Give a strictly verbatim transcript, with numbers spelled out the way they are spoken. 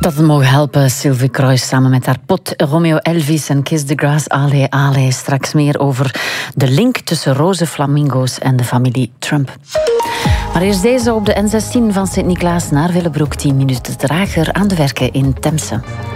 Dat het mogen helpen, Sylvie Kroijs samen met haar pot Romeo Elvis en Kiss the Grass, Ale Ale. Straks meer over de link tussen roze flamingo's en de familie Trump. Maar eerst deze op de N zestien van Sint-Niklaas naar Willebroek, tien minuten trager aan de werken in Temse.